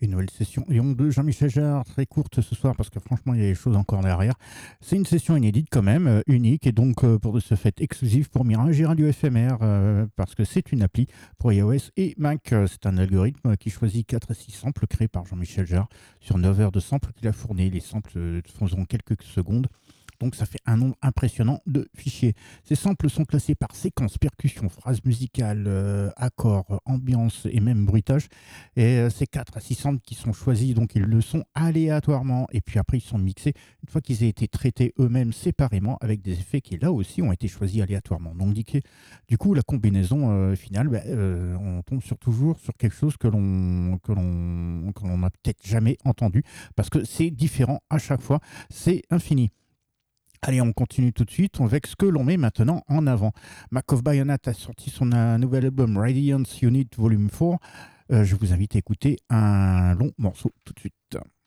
Une nouvelle session Lyon de Jean-Michel Jarre, très courte ce soir parce que franchement il y a des choses encore derrière. C'est une session inédite quand même, unique et donc pour de ce fait exclusive pour Mirage et Radio FMR parce que c'est une appli pour iOS et Mac. C'est un algorithme qui choisit 4 à 6 samples créés par Jean-Michel Jarre sur 9 heures de samples qu'il a fournis. Les samples font quelques secondes. Donc ça fait un nombre impressionnant de fichiers. Ces samples sont classés par séquence, percussion, phrase musicale, accords, ambiance et même bruitage. Et ces 4 à 6 samples qui sont choisis, donc ils le sont aléatoirement. Et puis après ils sont mixés une fois qu'ils aient été traités eux-mêmes séparément avec des effets qui là aussi ont été choisis aléatoirement. Donc du coup la combinaison finale, on tombe toujours sur quelque chose que l'on n'a peut-être jamais entendu parce que c'est différent à chaque fois, c'est infini. Allez, on continue tout de suite avec ce que l'on met maintenant en avant. Mac of Bayonet a sorti son nouvel album Radiance Unit Volume 4. Je vous invite à écouter un long morceau tout de suite.